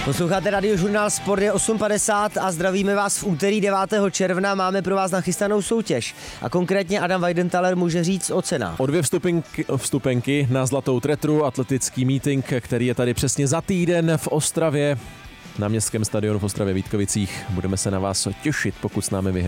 Posloucháte Radiožurnál Sport, je 8:50 a zdravíme vás v úterý 9. června. Máme pro vás nachystanou soutěž a konkrétně Adam Weidenthaler může říct o cenách. O 2 vstupenky na Zlatou tretru, atletický meeting, který je tady přesně za týden v Ostravě, na městském stadionu v Ostravě Vítkovicích. Budeme se na vás těšit, pokud s námi vyhraje.